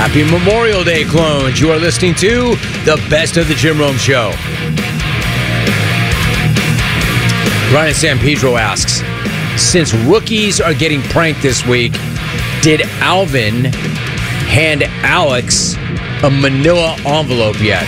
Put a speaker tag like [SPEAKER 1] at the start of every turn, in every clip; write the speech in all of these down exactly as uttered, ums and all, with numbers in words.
[SPEAKER 1] Happy Memorial Day, clones. You are listening to the best of the Jim Rome Show. Ryan San Pedro asks, since rookies are getting pranked this week, did Alvin hand Alex a manila envelope yet?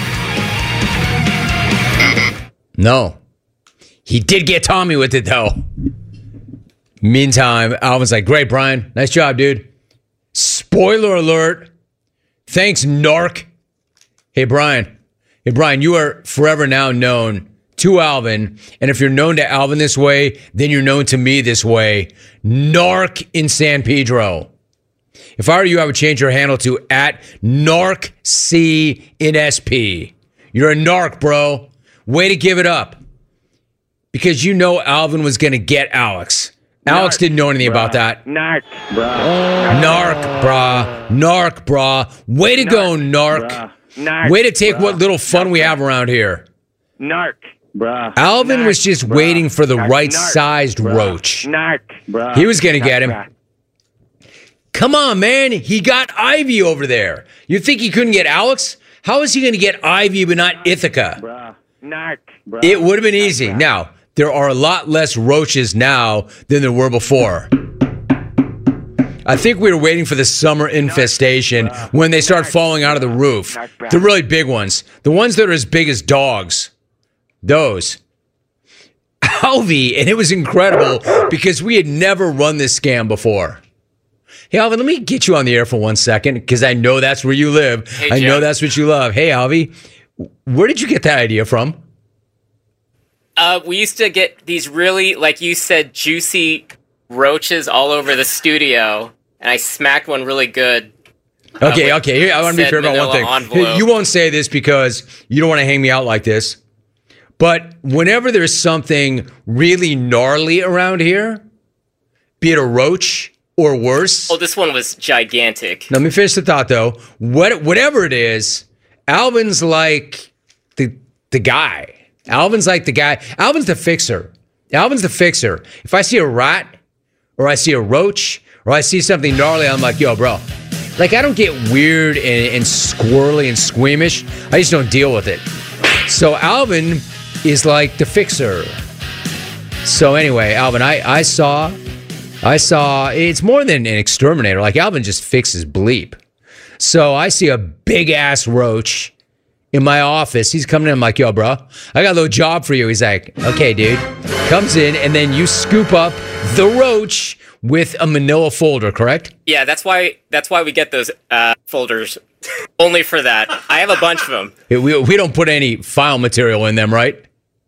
[SPEAKER 1] No. He did get Tommy with it, though. Meantime, Alvin's like, great, Brian. Nice job, dude. Spoiler alert. Thanks, narc. Hey, Brian. Hey, Brian, you are forever now known to Alvin. And if you're known to Alvin this way, then you're known to me this way. Narc in San Pedro. If I were you, I would change your handle to at narc in S P. You're a narc, bro. Way to give it up. Because you know Alvin was going to get Alex. Alex narc, didn't know anything brah. about that.
[SPEAKER 2] Narc, brah.
[SPEAKER 1] Oh. Narc, brah. Narc, brah. Way to narc, go, narc.
[SPEAKER 2] Brah. Narc.
[SPEAKER 1] Way to take
[SPEAKER 2] brah.
[SPEAKER 1] what little fun
[SPEAKER 2] narc,
[SPEAKER 1] we have around here.
[SPEAKER 2] Narc, brah.
[SPEAKER 1] Alvin
[SPEAKER 2] narc,
[SPEAKER 1] was just
[SPEAKER 2] brah.
[SPEAKER 1] waiting for the
[SPEAKER 2] narc,
[SPEAKER 1] right-sized
[SPEAKER 2] brah.
[SPEAKER 1] roach.
[SPEAKER 2] Narc, brah.
[SPEAKER 1] He was going to
[SPEAKER 2] narc,
[SPEAKER 1] get him.
[SPEAKER 2] Brah.
[SPEAKER 1] Come on, man. He got Ivy over there. You think he couldn't get Alex? How is he going to get Ivy but not Ithaca?
[SPEAKER 2] Brah. Narc, brah.
[SPEAKER 1] It would have been easy.
[SPEAKER 2] Narc,
[SPEAKER 1] now, there are a lot less roaches now than there were before. I think we were waiting for the summer infestation when they start falling out of the roof. The really big ones. The ones that are as big as dogs. Those. Alvy, and it was incredible because we had never run this scam before. Hey, Alvin, let me get you on the air for one second because I know that's where you live.
[SPEAKER 3] Hey,
[SPEAKER 1] I
[SPEAKER 3] Jim.
[SPEAKER 1] know that's what you love. Hey, Alvy, where did you get that idea from?
[SPEAKER 3] Uh, we used to get these really, like you said, juicy roaches all over the studio, and I smacked one really good.
[SPEAKER 1] Okay,
[SPEAKER 3] uh,
[SPEAKER 1] okay. Here, I want to be
[SPEAKER 3] said
[SPEAKER 1] clear about one thing.
[SPEAKER 3] envelope.
[SPEAKER 1] You won't say this because you don't want to hang me out like this. But whenever there's something really gnarly around here, be it a roach or worse.
[SPEAKER 3] Oh, this one was gigantic.
[SPEAKER 1] Let me finish the thought, though. What, whatever it is, Alvin's like the the guy. Alvin's like the guy. Alvin's the fixer. Alvin's the fixer. If I see a rat or I see a roach or I see something gnarly, I'm like, yo, bro. Like, I don't get weird and, and squirrely and squeamish. I just don't deal with it. So Alvin is like the fixer. So anyway, Alvin, I, I saw, I saw, it's more than an exterminator. Like, Alvin just fixes bleep. So I see a big-ass roach in my office. He's coming in. I'm like, yo, bro, I got a little job for you. He's like, okay, dude. Comes in, and then you scoop up the roach with a manila folder, correct?
[SPEAKER 3] Yeah, that's why that's why we get those uh, folders. Only for that. I have a bunch of them.
[SPEAKER 1] We, we don't put any file material in them, right?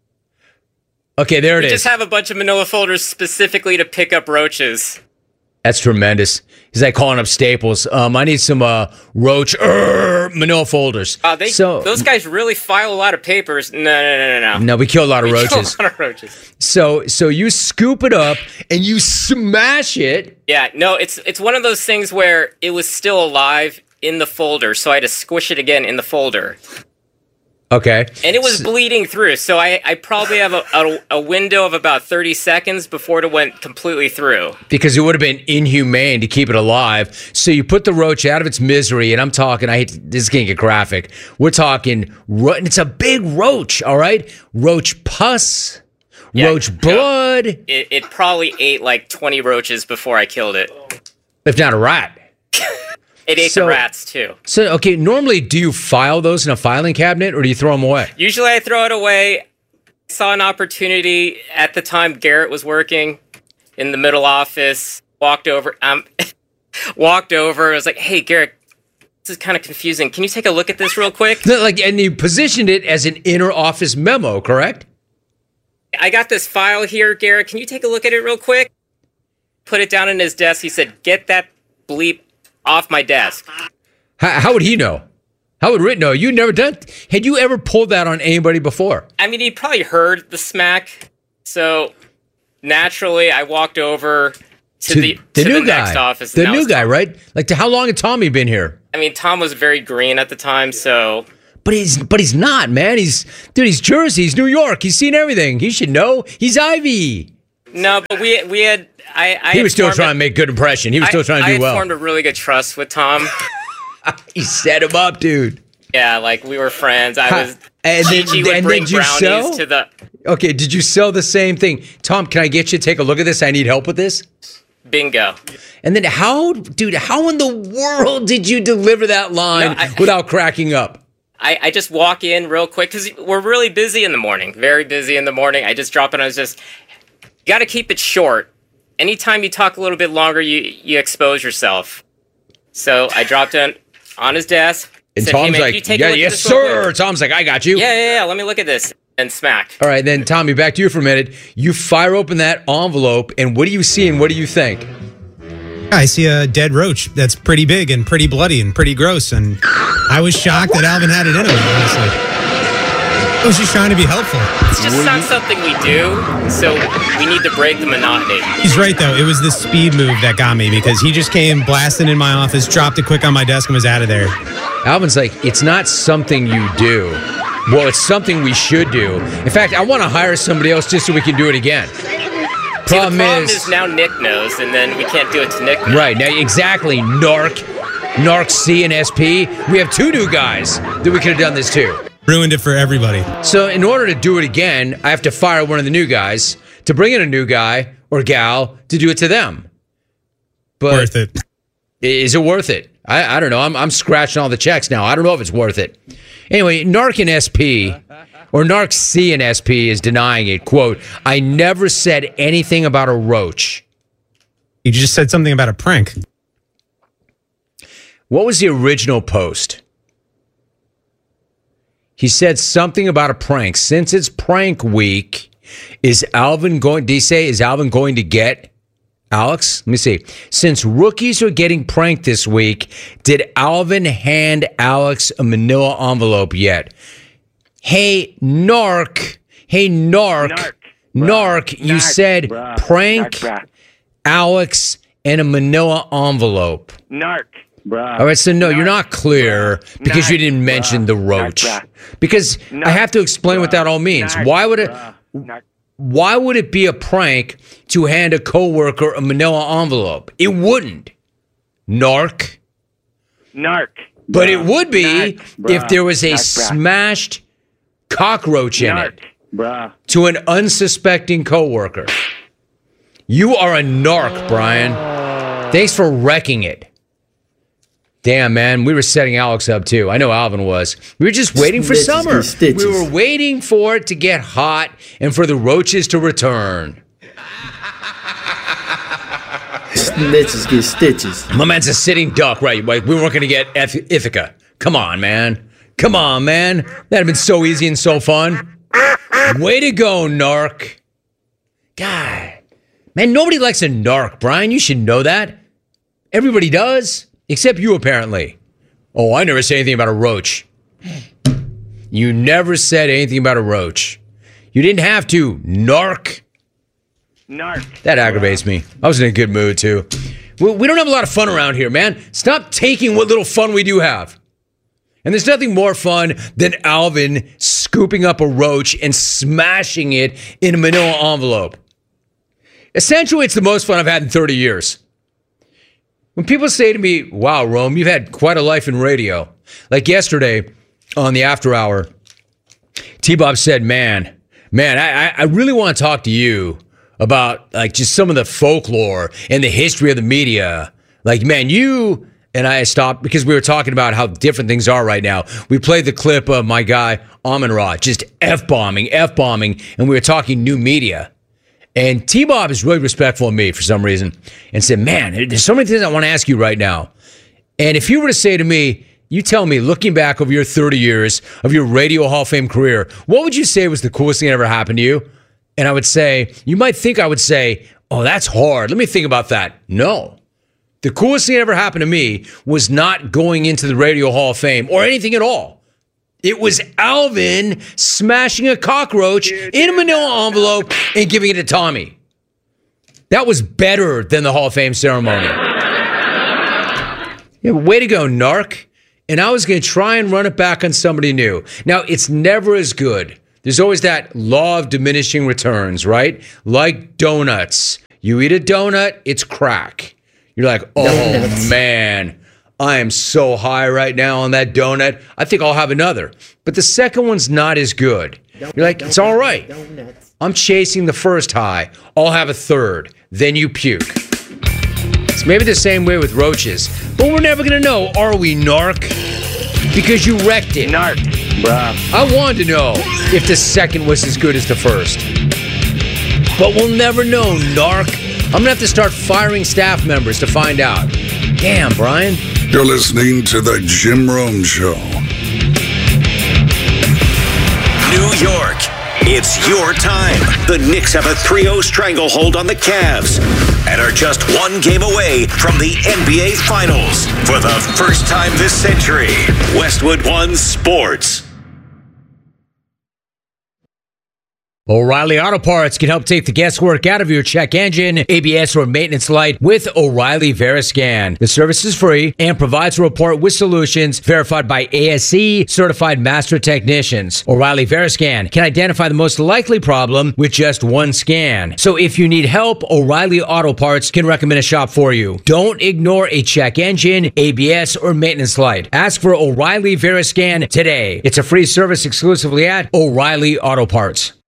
[SPEAKER 1] Okay, there it
[SPEAKER 3] we
[SPEAKER 1] is.
[SPEAKER 3] just have a bunch of manila folders specifically to pick up roaches.
[SPEAKER 1] That's tremendous. He's like calling up Staples. Um, I need some uh, roach er, manila folders.
[SPEAKER 3] Uh, they,
[SPEAKER 1] so,
[SPEAKER 3] those guys really file a lot of papers. No, no, no, no, no.
[SPEAKER 1] No, we kill a lot of
[SPEAKER 3] we
[SPEAKER 1] roaches.
[SPEAKER 3] Kill a lot of roaches.
[SPEAKER 1] So, so you scoop it up and you smash it.
[SPEAKER 3] Yeah, no, it's it's one of those things where it was still alive in the folder, so I had to squish it again in the folder.
[SPEAKER 1] Okay.
[SPEAKER 3] And it was bleeding through, so I, I probably have a, a, a window of about thirty seconds before it went completely through.
[SPEAKER 1] Because it would have been inhumane to keep it alive. So you put the roach out of its misery, and I'm talking, I hate to, this is going to get graphic. We're talking, ro- and it's a big roach, all right? Roach pus,
[SPEAKER 3] Yeah,
[SPEAKER 1] roach
[SPEAKER 3] no,
[SPEAKER 1] blood.
[SPEAKER 3] It, it probably ate like twenty roaches before I killed it.
[SPEAKER 1] If not a rat.
[SPEAKER 3] It ate
[SPEAKER 1] So-
[SPEAKER 3] the rats, too.
[SPEAKER 1] So, okay, normally do you file those in a filing cabinet, or do you throw them away?
[SPEAKER 3] Usually I throw it away. I saw an opportunity at the time Garrett was working in the middle office. Walked over. Um, walked over. I was like, hey, Garrett, this is kind of confusing. Can you take a look at this real quick?
[SPEAKER 1] No, like, and you positioned it as an inner office memo, correct?
[SPEAKER 3] I got this file here, Garrett. Can you take a look at it real quick? Put it down on his desk. He said, get that bleep off my desk.
[SPEAKER 1] How, how would he know? How would Rit know? You'd never done. Had you ever pulled that on anybody before?
[SPEAKER 3] I mean, he probably heard the smack. So naturally, I walked over to,
[SPEAKER 1] To
[SPEAKER 3] the,
[SPEAKER 1] the
[SPEAKER 3] to
[SPEAKER 1] new
[SPEAKER 3] the
[SPEAKER 1] guy,
[SPEAKER 3] next office.
[SPEAKER 1] the
[SPEAKER 3] and that
[SPEAKER 1] new
[SPEAKER 3] was
[SPEAKER 1] guy,
[SPEAKER 3] Tom.
[SPEAKER 1] right? Like, to how long had Tommy been here?
[SPEAKER 3] I mean, Tom was very green at the time, so
[SPEAKER 1] But he's, but he's not, man. He's, dude. He's Jersey. He's New York. He's seen everything. He should know. He's Ivy.
[SPEAKER 3] no. But we we had. I, I
[SPEAKER 1] He
[SPEAKER 3] had
[SPEAKER 1] was still
[SPEAKER 3] formed
[SPEAKER 1] trying
[SPEAKER 3] a-
[SPEAKER 1] to make good impression. He was still
[SPEAKER 3] I,
[SPEAKER 1] trying to
[SPEAKER 3] I
[SPEAKER 1] do
[SPEAKER 3] had
[SPEAKER 1] well.
[SPEAKER 3] formed a really good trust with Tom.
[SPEAKER 1] You set him up, dude.
[SPEAKER 3] Yeah, like we were friends. I was.
[SPEAKER 1] And then-
[SPEAKER 3] Gigi would
[SPEAKER 1] and
[SPEAKER 3] bring
[SPEAKER 1] did you
[SPEAKER 3] brownies
[SPEAKER 1] sell?
[SPEAKER 3] to the
[SPEAKER 1] Okay, did you sell the same thing? Tom, can I get you to take a look at this? I need help with this.
[SPEAKER 3] bingo.
[SPEAKER 1] And then how, dude, how in the world did you deliver that line
[SPEAKER 3] No, I-
[SPEAKER 1] without cracking up?
[SPEAKER 3] I, I just walk in real quick because we're really busy in the morning. Very busy in the morning. I just drop in. I was just, you got to keep it short. Anytime you talk a little bit longer, you you expose yourself. So I dropped in on his desk.
[SPEAKER 1] And
[SPEAKER 3] said,
[SPEAKER 1] Tom's
[SPEAKER 3] hey, man, can you
[SPEAKER 1] like,
[SPEAKER 3] take a
[SPEAKER 1] yeah,
[SPEAKER 3] look at
[SPEAKER 1] yes,
[SPEAKER 3] this real
[SPEAKER 1] sir.
[SPEAKER 3] quick?"
[SPEAKER 1] Tom's like, I got you.
[SPEAKER 3] Yeah, yeah, yeah. Let me look at this. And smack.
[SPEAKER 1] All right, then, Tommy, back to you for a minute. You fire open that envelope, and what do you see and what do you think?
[SPEAKER 4] I see a dead roach that's pretty big and pretty bloody and pretty gross, and I was shocked that Alvin had it in him, honestly. I was just trying to be helpful.
[SPEAKER 3] It's just not something we do, so we need to break the monotony.
[SPEAKER 4] He's right, though. It was the speed move that got me because he just came blasting in my office, dropped it quick on my desk, and was out of there.
[SPEAKER 1] Alvin's like, it's not something you do. Well, it's something we should do. In fact, I want to hire somebody else just so we can do it again.
[SPEAKER 3] See,
[SPEAKER 1] Problem
[SPEAKER 3] the problem
[SPEAKER 1] is,
[SPEAKER 3] is now Nick knows, and then we can't do it to Nick now.
[SPEAKER 1] right, now, exactly, Narc, Narc C and S P. We have two new guys that we could have done this to.
[SPEAKER 4] Ruined it for everybody.
[SPEAKER 1] So in order to do it again, I have to fire one of the new guys to bring in a new guy or gal to do it to them. But
[SPEAKER 4] Worth it.
[SPEAKER 1] is it worth it? I, I don't know. I'm, I'm scratching all the checks now. I don't know if it's worth it. Anyway, Narc and S P, or Narc C and S P is denying it. Quote, I never said anything about a roach.
[SPEAKER 4] You just said something about a prank.
[SPEAKER 1] What was the original post? He said something about a prank. Since it's prank week, is Alvin going, did he say, is Alvin going to get Alex? Let me see. Since rookies are getting pranked this week, did Alvin hand Alex a manila envelope yet? Hey, Narc. Hey, Narc.
[SPEAKER 2] Narc.
[SPEAKER 1] Narc, you
[SPEAKER 2] Narc,
[SPEAKER 1] said
[SPEAKER 2] bruh.
[SPEAKER 1] prank
[SPEAKER 2] Narc, bruh.
[SPEAKER 1] Alex and a manila envelope.
[SPEAKER 2] Narc, bruh.
[SPEAKER 1] All right, so no,
[SPEAKER 2] Narc,
[SPEAKER 1] you're not clear
[SPEAKER 2] bruh.
[SPEAKER 1] because you
[SPEAKER 2] Narc,
[SPEAKER 1] didn't mention
[SPEAKER 2] bruh.
[SPEAKER 1] the roach.
[SPEAKER 2] Narc, bruh.
[SPEAKER 1] Because I
[SPEAKER 2] Narc,
[SPEAKER 1] have to explain what that all means.
[SPEAKER 2] Narc,
[SPEAKER 1] Why would it?
[SPEAKER 2] bruh. Narc.
[SPEAKER 1] Why would it be a prank to hand a coworker a manila envelope? It wouldn't. Narc.
[SPEAKER 2] Narc.
[SPEAKER 1] But
[SPEAKER 2] bruh.
[SPEAKER 1] it would be
[SPEAKER 2] Narc,
[SPEAKER 1] if
[SPEAKER 2] bruh.
[SPEAKER 1] there was a
[SPEAKER 2] Narc, bruh.
[SPEAKER 1] smashed cockroach in
[SPEAKER 2] Narc,
[SPEAKER 1] it
[SPEAKER 2] bruh.
[SPEAKER 1] to an unsuspecting coworker. You are a narc, Brian. Thanks for wrecking it. Damn, man, we were setting Alex up too. I know Alvin was. We were just waiting for
[SPEAKER 5] Stitches,
[SPEAKER 1] summer.
[SPEAKER 5] stitches.
[SPEAKER 1] We were waiting for it to get hot and for the roaches to return.
[SPEAKER 5] Snitches get stitches.
[SPEAKER 1] My man's a sitting duck, right? Like we weren't going to get Ith- Ithaca. Come on, man. Come on, man. That'd have been so easy and so fun. Way to go, narc. God. Man, nobody likes a narc, Brian. You should know that. Everybody does, except you, apparently. Oh, I never said anything about a roach. You never said anything about a roach. You didn't have to, narc.
[SPEAKER 2] Narc.
[SPEAKER 1] That aggravates me. I was in a good mood, too. We, we don't have a lot of fun around here, man. Stop taking what little fun we do have. And there's nothing more fun than Alvin scooping up a roach and smashing it in a manila envelope. Essentially, it's the most fun I've had in thirty years. When people say to me, wow, Rome, you've had quite a life in radio. Like yesterday on the After Hour, T-Bob said, man, man, I, I really want to talk to you about like just some of the folklore and the history of the media. Like, man, you... And I stopped because we were talking about how different things are right now. We played the clip of my guy, Amon-Ra, just F-bombing, F-bombing, and we were talking new media. And T-Bob is really respectful of me for some reason and said, man, there's so many things I want to ask you right now. And if you were to say to me, you tell me, looking back over your thirty years of your Radio Hall of Fame career, what would you say was the coolest thing that ever happened to you? And I would say, you might think I would say, oh, that's hard. Let me think about that. No. The coolest thing that ever happened to me was not going into the Radio Hall of Fame or anything at all. It was Alvin smashing a cockroach in a manila envelope and giving it to Tommy. That was better than the Hall of Fame ceremony. Yeah, way to go, narc. And I was going to try and run it back on somebody new. Now, it's never as good. There's always that law of diminishing returns, right? Like donuts. You eat a donut, it's crack. You're like, oh, man, I am so high right now on that donut. I think I'll have another. But the second one's not as good. You're like, it's all right. I'm chasing the first high. I'll have a third. Then you puke. It's maybe the same way with roaches. But we're never going to know, are we, Narc? Because you wrecked it.
[SPEAKER 2] Narc, bruh.
[SPEAKER 1] I wanted to know if the second was as good as the first. But we'll never know, Narc. I'm going to have to start firing staff members to find out. Damn, Brian.
[SPEAKER 6] You're listening to The Jim Rome Show.
[SPEAKER 7] New York. It's your time. The Knicks have a three oh stranglehold on the Cavs and are just one game away from the N B A Finals. For the first time this century, Westwood One Sports.
[SPEAKER 1] O'Reilly Auto Parts can help take the guesswork out of your check engine, A B S, or maintenance light with O'Reilly Veriscan. The service is free and provides a report with solutions verified by A S E certified master technicians. O'Reilly Veriscan can identify the most likely problem with just one scan. So if you need help, O'Reilly Auto Parts can recommend a shop for you. Don't ignore a check engine, A B S, or maintenance light. Ask for O'Reilly Veriscan today. It's a free service exclusively at O'Reilly Auto Parts.